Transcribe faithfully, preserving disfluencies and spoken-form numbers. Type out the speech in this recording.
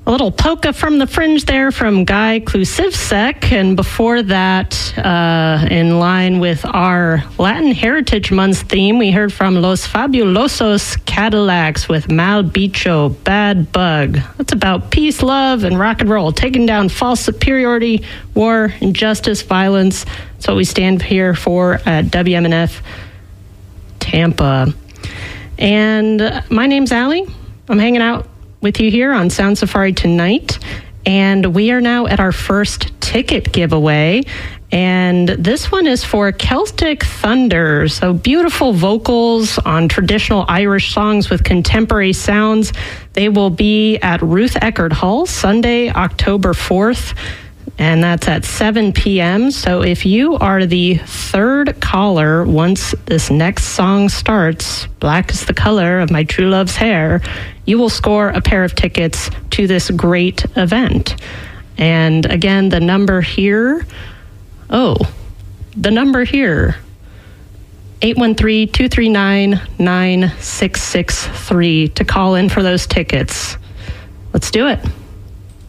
A little polka from the fringe there from Guy Klusivsek, and before that, uh, in line with our Latin Heritage Month theme, we heard from Los Fabulosos Cadillacs with Mal Bicho, Bad Bug. That's about peace, love, and rock and roll, taking down false superiority, war, injustice, violence. That's what we stand here for at W M N F Tampa. And my name's Allie. I'm hanging out with you here on Sound Safari tonight, and we are now at our first ticket giveaway, and this one is for Celtic Thunder. So beautiful vocals on traditional Irish songs with contemporary sounds. They will be at Ruth Eckerd Hall Sunday, October fourth, and that's at seven p.m. So if you are the third caller once this next song starts, Black is the Color of My True Love's Hair, you will score a pair of tickets to this great event. And again, the number here, oh, the number here, eight one three, two three nine, nine six six three to call in for those tickets. Let's do it.